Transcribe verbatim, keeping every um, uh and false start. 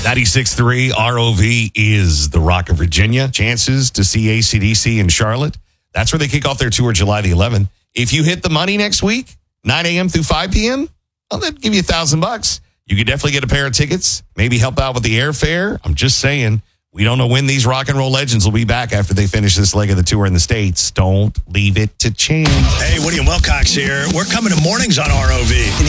ninety-six point three R O V is the Rock of Virginia. Chances to see A C D C in Charlotte. That's where they kick off their tour July the eleventh. If you hit the money next week, nine a.m. through five p.m., well, that'd give you a thousand bucks. You could definitely get a pair of tickets, maybe help out with the airfare. I'm just saying, we don't know when these rock and roll legends will be back after they finish this leg of the tour in the States. Don't leave it to chance. Hey, Woody and Wilcox here. We're coming to mornings on R O V.